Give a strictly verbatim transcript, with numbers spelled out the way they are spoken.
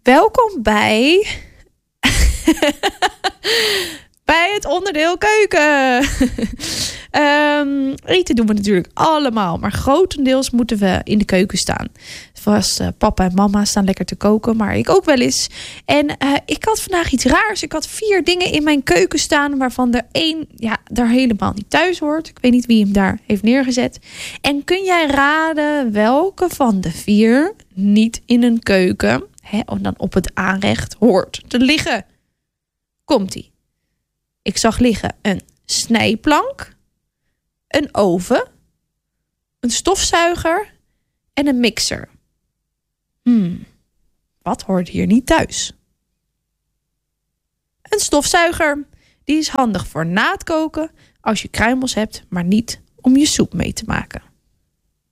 Welkom bij... bij het onderdeel keuken. um, eten doen we natuurlijk allemaal, maar grotendeels moeten we in de keuken staan. Zoals uh, papa en mama staan lekker te koken, maar ik ook wel eens. En uh, ik had vandaag iets raars. Ik had vier dingen in mijn keuken staan, waarvan er één ja, daar helemaal niet thuis hoort. Ik weet niet wie hem daar heeft neergezet. En kun jij raden welke van de vier niet in een keuken, hè, of dan op het aanrecht, hoort te liggen? Komt-ie. Ik zag liggen een snijplank, een oven, een stofzuiger en een mixer. Hmm, wat hoort hier niet thuis? Een stofzuiger. Die is handig voor na het koken als je kruimels hebt, maar niet om je soep mee te maken.